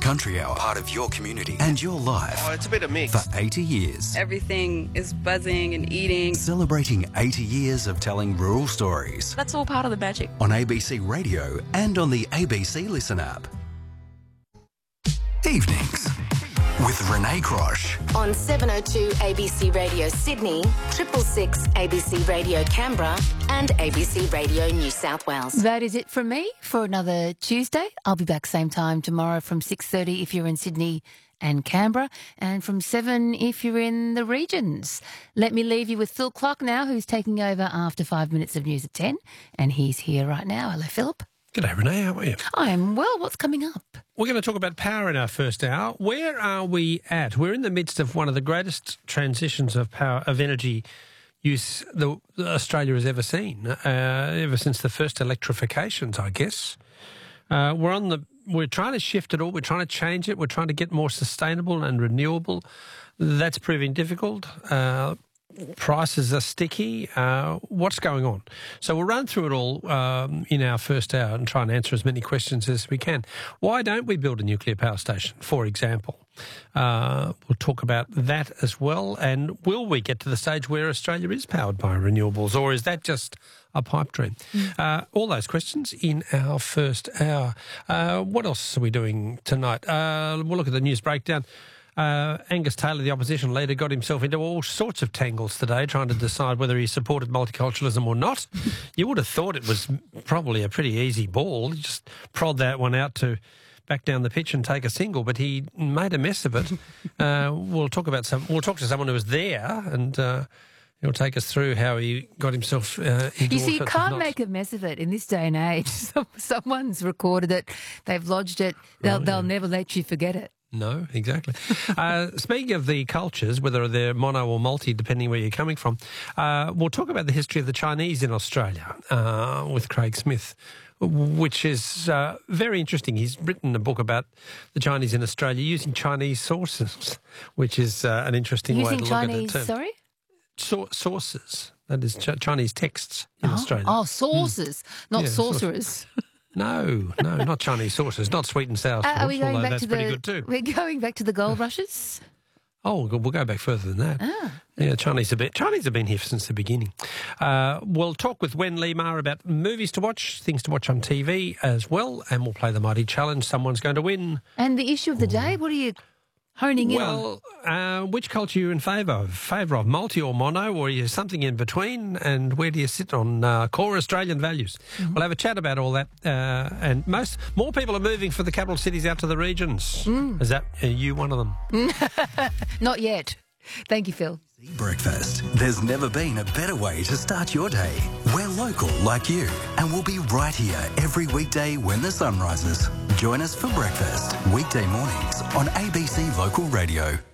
Country Hour, part of your community and your life. Oh, it's a bit of mix. For 80 years. Everything is buzzing and eating. Celebrating 80 years of telling rural stories. That's all part of the magic. On ABC Radio and on the ABC Listen app. Evenings with Renee Crosh. On 702 ABC Radio Sydney, 666 ABC Radio Canberra and ABC Radio New South Wales. That is it from me for another Tuesday. I'll be back same time tomorrow from 6:30 if you're in Sydney and Canberra, and from 7 if you're in the regions. Let me leave you with Phil Clark now, who's taking over after 5 minutes of news at 10, and he's here right now. Hello, Philip. G'day, Renee. How are you? I'm well. What's coming up? We're going to talk about power in our first hour. Where are we at? We're in the midst of one of the greatest transitions of power, of energy use that Australia has ever seen, ever since the first electrifications, I guess. We're trying to shift it all. We're trying to change it. We're trying to get more sustainable and renewable. That's proving difficult. Prices are sticky. What's going on? So we'll run through it all in our first hour and try and answer as many questions as we can. Why don't we build a nuclear power station, for example? We'll talk about that as well. And will we get to the stage where Australia is powered by renewables, or is that just a pipe dream? All those questions in our first hour. What else are we doing tonight? We'll look at the news breakdown. Angus Taylor, the opposition leader, got himself into all sorts of tangles today trying to decide whether he supported multiculturalism or not. You would have thought it was probably a pretty easy ball. He just prod that one out to back down the pitch and take a single, but he made a mess of it. We'll talk to someone who was there, and he'll take us through how he got himself into You see, you all sorts of can't knots. make a mess of it in this day and age. Someone's recorded it, they've lodged it, they'll never let you forget it. No, exactly. Speaking of the cultures, whether they're mono or multi, depending where you're coming from, we'll talk about the history of the Chinese in Australia with Craig Smith, which is very interesting. He's written a book about the Chinese in Australia using Chinese sources, which is an interesting way to look at it. Sorry? Sources. That is Chinese texts in Australia. Oh, sources, not Yeah, sorcerers. No, not Chinese sources, not sweet and sour sauce, Are we going although back that's to pretty good too. We're going back to the gold rushes? Oh, we'll go back further than that. Yeah, Chinese have been here since the beginning. We'll talk with Wen Lee Ma about movies to watch, things to watch on TV as well, and we'll play the Mighty Challenge. Someone's going to win. And the issue of the day, what are you honing in on? Well, which culture are you in favour of? Favour of multi or mono, or are you something in between? And where do you sit on core Australian values? We'll have a chat about all that. And more people are moving for the capital cities out to the regions. Is that you one of them? Not yet. Thank you, Phil. Breakfast. There's never been a better way to start your day. We're local like you, and we'll be right here every weekday when the sun rises. Join us for breakfast, weekday mornings on ABC Local Radio.